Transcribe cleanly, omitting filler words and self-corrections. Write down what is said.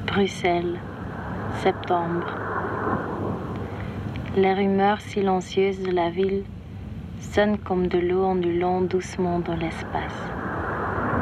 Bruxelles, septembre. Les rumeurs silencieuses de la ville sonnent comme de l'eau ondulant doucement dans l'espace.